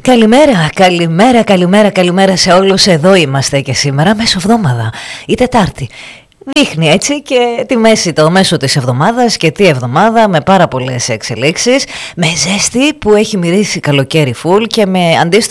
Καλημέρα, καλημέρα, καλημέρα, καλημέρα σε όλους. Εδώ είμαστε και σήμερα μεσοβδόμαδα ή Τετάρτη. Δείχνει έτσι και τη μέση, το μέσο της εβδομάδας και τη εβδομάδα με πάρα πολλές εξελίξεις, με ζέστη που έχει μυρίσει καλοκαίρι φουλ και με αντίστοιχο